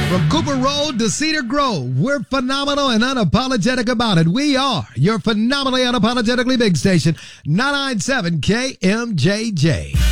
From Cooper Road to Cedar Grove, we're phenomenal and unapologetic about it. We are your phenomenally unapologetically big station, 997 KMJJ.